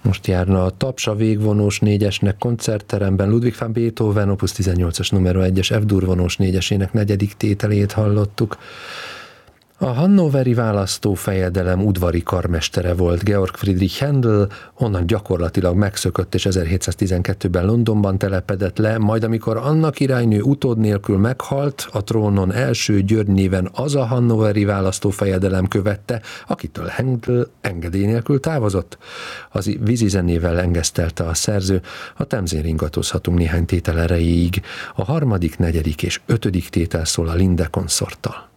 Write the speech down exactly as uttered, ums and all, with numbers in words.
Most járna a Taps a végvonós négyesnek koncertteremben, Ludwig van Beethoven, opus tizennyolcas numero egyes F-dur vonós négyesének negyedik tételét hallottuk. A hannoveri választófejedelem udvari karmestere volt Georg Friedrich Händel, onnan gyakorlatilag megszökött és ezerhétszáztizenkettőben Londonban telepedett le, majd amikor Anna királynő utód nélkül meghalt, a trónon első György néven az a hannoveri választófejedelem követte, akitől Händel engedély nélkül távozott. Az vízizenével engesztelte a szerző, a Temzén ringatozhatunk néhány tétel erejéig. A harmadik, negyedik és ötödik tétel szól a Linde konszorttal.